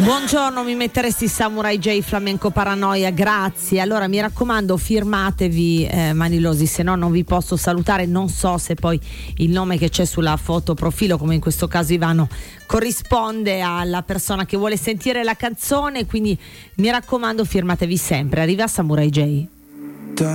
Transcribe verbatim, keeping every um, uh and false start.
Buongiorno, mi metteresti Samurai J Flamenco Paranoia, grazie. Allora mi raccomando, firmatevi eh, Manilosi, se no non vi posso salutare. Non so se poi il nome che c'è sulla foto profilo, come in questo caso Ivano, corrisponde alla persona che vuole sentire la canzone, quindi mi raccomando, firmatevi sempre. Arriva Samurai J.